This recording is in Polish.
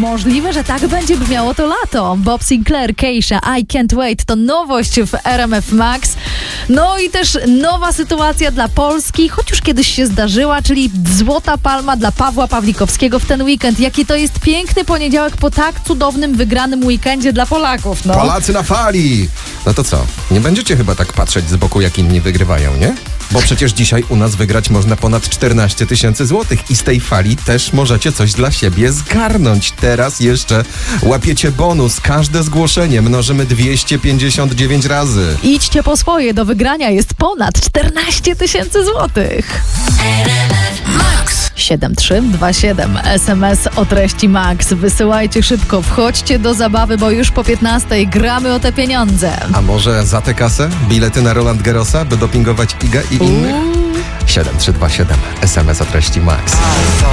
Możliwe, że tak będzie brzmiało to lato. Bob Sinclair, Keisha, I Can't Wait to nowość w RMF Max. No i też nowa sytuacja dla Polski, choć już kiedyś się zdarzyła, czyli Złota Palma dla Pawła Pawlikowskiego w ten weekend. Jaki to jest piękny poniedziałek po tak cudownym, wygranym weekendzie dla Polaków, no. Polacy na fali! No to co? Nie będziecie chyba tak patrzeć z boku, jak inni wygrywają, nie? Bo przecież dzisiaj u nas wygrać można ponad 14 000 złotych i z tej fali też możecie coś dla siebie zgarnąć. Teraz jeszcze łapiecie bonus. Każde zgłoszenie mnożymy 259 razy. Idźcie po swoje, do wygrania jest ponad 14 000 złotych. 7327 SMS o treści Max. Wysyłajcie szybko, wchodźcie do zabawy, bo już po 15 gramy o te pieniądze. A może za tę kasę bilety na Roland Garrosa, by dopingować Igę i innych? 7327 SMS o treści Max.